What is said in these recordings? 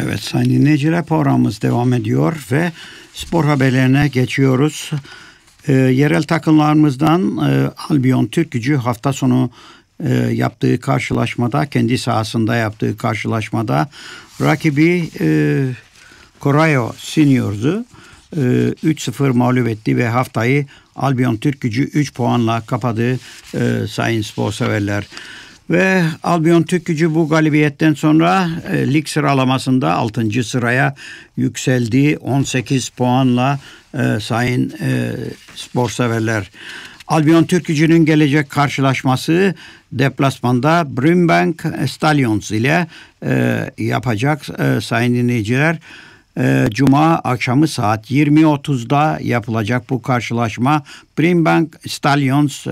Evet sayın dinleyiciler, programımız devam ediyor ve spor haberlerine geçiyoruz. Yerel takımlarımızdan Albion Türkgücü hafta sonu yaptığı karşılaşmada, kendi sahasında yaptığı karşılaşmada rakibi Corail Seniors'u 3-0 mağlup etti ve haftayı Albion Türkgücü 3 puanla kapadı sayın spor severler. Ve Albion Türkgücü bu galibiyetten sonra lig sıralamasında 6. sıraya yükseldi 18 puanla sayın spor severler. Albion Türkgücü'nün gelecek karşılaşması deplasmanda Brimbank Stallions ile yapacak sayın dinleyiciler. Cuma akşamı saat 20.30'da yapılacak bu karşılaşma Brimbank Stallions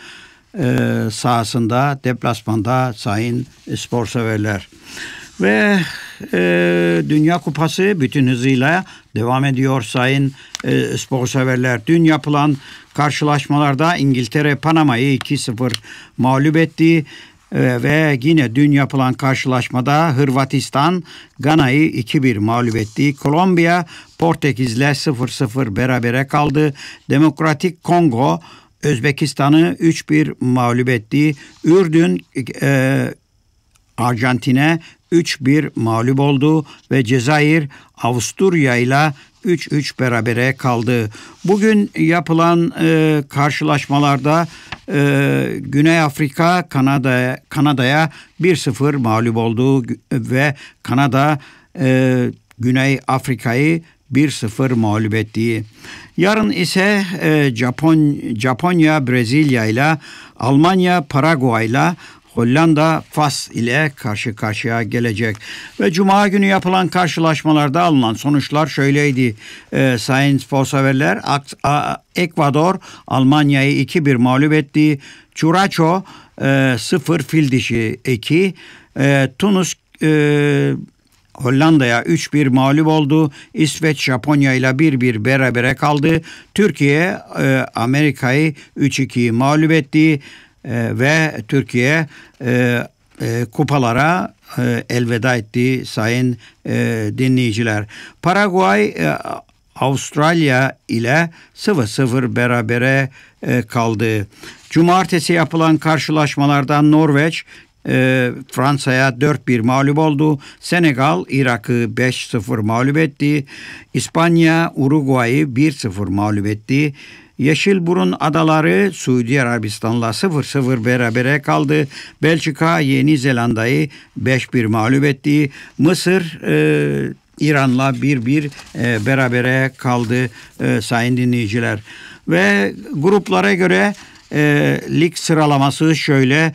sahasında, deplasmanda sayın spor severler. Ve Dünya Kupası bütün hızıyla devam ediyor sayın spor severler. Dün yapılan karşılaşmalarda İngiltere Panama'yı 2-0 mağlup etti. Ve yine dün yapılan karşılaşmada Hırvatistan Gana'yı 2-1 mağlup etti. Kolombiya Portekiz'le 0-0 berabere kaldı. Demokratik Kongo Özbekistan'ı 3-1 mağlup etti. Ürdün Arjantin'e 3-1 mağlup oldu ve Cezayir Avusturya ile 3-3 berabere kaldı. Bugün yapılan karşılaşmalarda Güney Afrika Kanada'ya 1-0 mağlup oldu ve Kanada Güney Afrika'yı 1-0 mağlup etti. Yarın ise Japonya Brezilya ile, Almanya Paraguay ile, Hollanda Fas ile karşı karşıya gelecek. Ve Cuma günü yapılan karşılaşmalarda alınan sonuçlar şöyleydi sayın spor severler. Ekvador Almanya'yı 2-1 mağlup etti. Churacho 0 fil dişi 2. Tunus Hollanda'ya 3-1 mağlup oldu. İsveç Japonya ile 1-1 berabere kaldı. Türkiye Amerika'yı 3-2 mağlup etti. Ve Türkiye kupalara elveda etti sayın dinleyiciler. Paraguay Avustralya ile 0-0 berabere kaldı. Cumartesi yapılan karşılaşmalardan Norveç Fransa'ya 4-1 mağlup oldu. Senegal Irak'ı 5-0 mağlup etti. İspanya Uruguay'ı 1-0 mağlup etti. Yeşilburun Adaları Suudi Arabistan'la 0-0 berabere kaldı. Belçika Yeni Zelanda'yı 5-1 mağlup etti. Mısır İran'la 1-1 berabere kaldı sayın dinleyiciler. Ve gruplara göre lig sıralaması şöyle.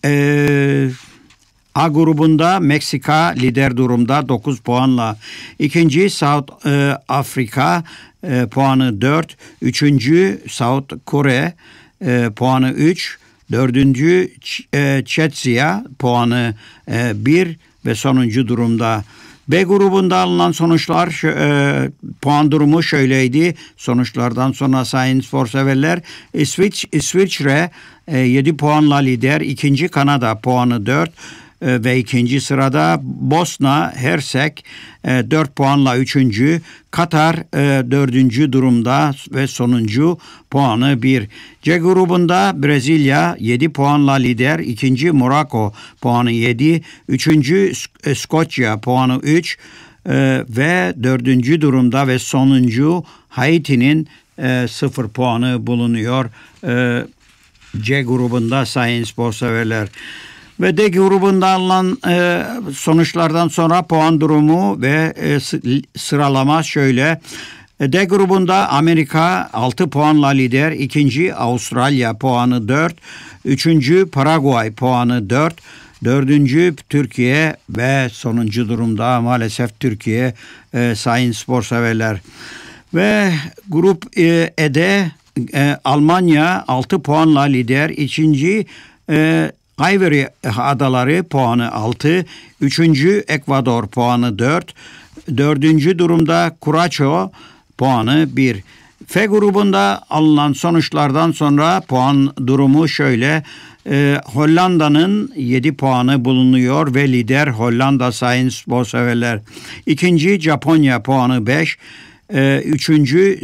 A grubunda Meksika lider durumda 9 puanla. İkinci South Afrika puanı 4. Üçüncü South Kore puanı 3. Dördüncü Çetsia puanı 1 ve sonuncu durumda. B grubunda alınan sonuçlar puan durumu şöyleydi. Sonuçlardan sonra sayın spor severler İsviçre 7 puanla lider. İkinci Kanada puanı 4. Ve ikinci sırada Bosna Hersek 4 puanla 3. Katar 4. durumda ve sonuncu puanı 1. C grubunda Brezilya 7 puanla lider. 2. Monaco puanı 7. 3. Skoçya puanı 3. Ve 4. durumda ve sonuncu Haiti'nin 0 puanı bulunuyor. C grubunda sayın spor severler. Ve D grubunda alınan sonuçlardan sonra puan durumu ve sıralama şöyle. D grubunda Amerika 6 puanla lider. 2. Avustralya puanı 4. 3. Paraguay puanı 4. 4. Türkiye ve sonuncu durumda maalesef Türkiye sayın spor severler. Ve grup E'de Almanya 6 puanla lider. 2. Ivory Adaları puanı 6. 3. Ekvador puanı 4. 4. durumda Curaçao puanı 1. F grubunda alınan sonuçlardan sonra puan durumu şöyle. Hollanda'nın 7 puanı bulunuyor ve lider Hollanda sayın spor severler. İkinci Japonya puanı 5. Üçüncü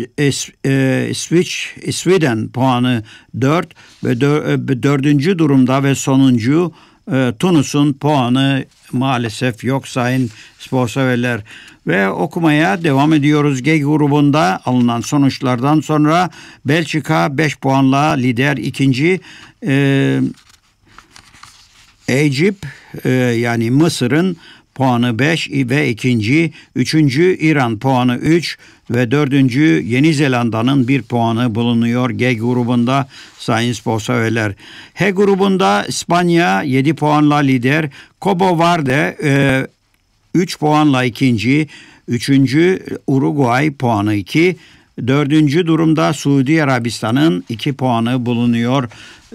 Sweden puanı 4 ve dördüncü durumda ve sonuncu Tunus'un puanı maalesef yok sayın spor severler. Ve okumaya devam ediyoruz. G grubunda alınan sonuçlardan sonra Belçika 5 puanla lider. İkinci Egypt yani Mısır'ın puanı 5 ve ikinci. Üçüncü İran puanı 3 ve dördüncü Yeni Zelanda'nın 1 puanı bulunuyor G grubunda sayın spor severler. H grubunda İspanya 7 puanla lider. Cabo Verde 3 puanla ikinci. Üçüncü Uruguay puanı 2. Dördüncü durumda Suudi Arabistan'ın 2 puanı bulunuyor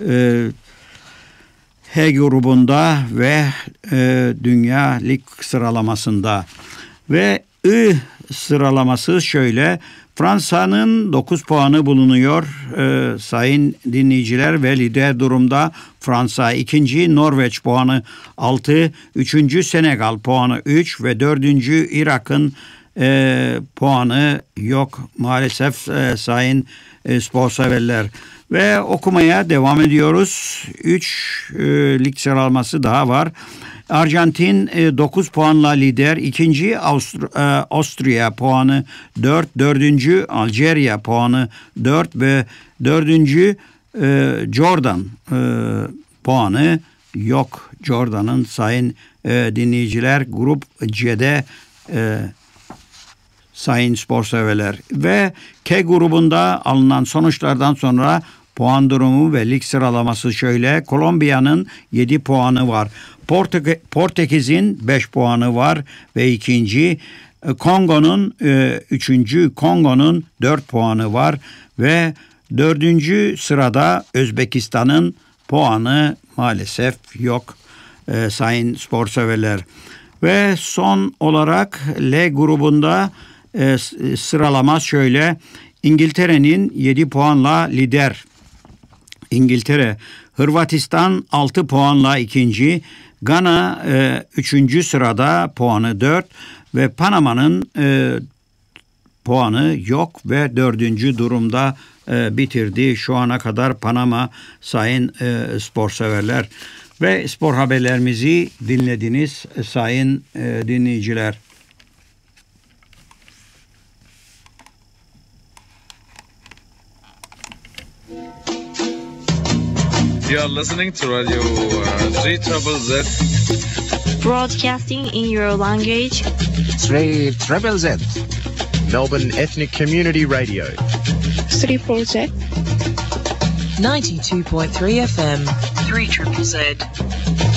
H grubunda ve Dünya Lig sıralamasında. Ve I sıralaması şöyle. Fransa'nın 9 puanı bulunuyor sayın dinleyiciler ve lider durumda Fransa. İkinci Norveç puanı 6. Üçüncü Senegal puanı 3 ve dördüncü Irak'ın puanı yok maalesef sayın spor severler. Ve okumaya devam ediyoruz. 3 lig sıralaması daha var. Arjantin 9 puanla lider. İkinci Avusturya puanı 4. Dördüncü Algeria puanı 4 ve dördüncü Jordan puanı yok. Jordan'ın sayın dinleyiciler grup C'de sayın spor severler. Ve K grubunda alınan sonuçlardan sonra puan durumu ve lig sıralaması şöyle. Kolombiya'nın 7 puanı var. Portekiz'in 5 puanı var ve ikinci. Kongo'nun 3. Kongo'nun 4 puanı var ve 4. sırada Özbekistan'ın puanı maalesef yok sayın spor severler. Ve son olarak L grubunda sıralama şöyle. İngiltere'nin 7 puanla lider. İngiltere. Hırvatistan 6 puanla ikinci. Gana 3. sırada puanı 4 ve Panama'nın puanı yok ve 4. durumda bitirdi. Şu ana kadar Panama sayın spor severler. Ve spor haberlerimizi dinlediniz sayın dinleyiciler. You are listening to Radio 3ZZZ. Broadcasting in your language. 3ZZZ. Melbourne Ethnic Community Radio. 3ZZZ. 92.3 FM. 3ZZZ.